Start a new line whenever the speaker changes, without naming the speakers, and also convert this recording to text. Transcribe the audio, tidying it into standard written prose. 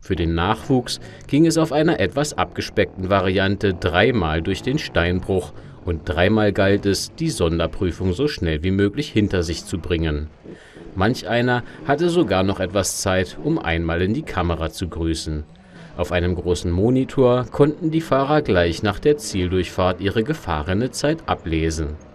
Für den Nachwuchs ging es auf einer etwas abgespeckten Variante dreimal durch den Steinbruch und dreimal galt es, die Sonderprüfung so schnell wie möglich hinter sich zu bringen. Manch einer hatte sogar noch etwas Zeit, um einmal in die Kamera zu grüßen. Auf einem großen Monitor konnten die Fahrer gleich nach der Zieldurchfahrt ihre gefahrene Zeit ablesen.